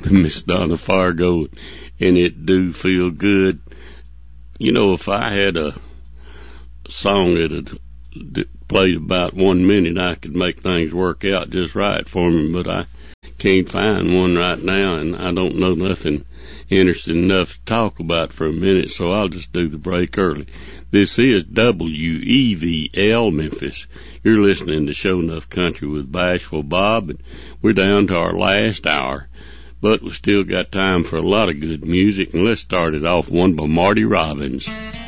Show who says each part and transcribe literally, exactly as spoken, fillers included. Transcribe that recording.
Speaker 1: Miss Donna Fargo, and it do feel good. You know, if I had a song that had played about one minute, I could make things work out just right for me, but I can't find one right now, and I don't know nothing interesting enough to talk about for a minute, so I'll just do the break early. This is W E V L Memphis. You're listening to Show Enough Country with Bashful Bob, and we're down to our last hour, but we still got time for a lot of good music, and let's start it off one by Marty Robbins.